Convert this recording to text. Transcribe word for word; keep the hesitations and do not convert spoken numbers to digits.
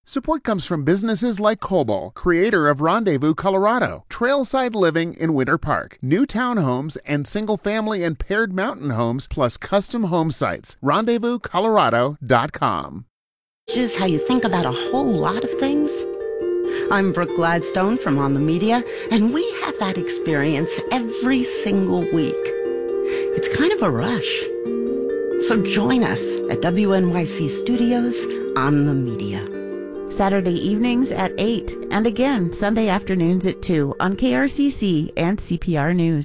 Support comes from businesses like Cobol, creator of Rendezvous, Colorado, Trailside Living in Winter Park, new townhomes and single-family and paired mountain homes, plus custom home sites. rendezvous colorado dot com. Is how you think about a whole lot of things. I'm Brooke Gladstone from On the Media, and we have that experience every single week. It's kind of a rush. So join us at W N Y C Studios On the Media. Saturday evenings at eight, and again Sunday afternoons at two on K R C C and C P R News.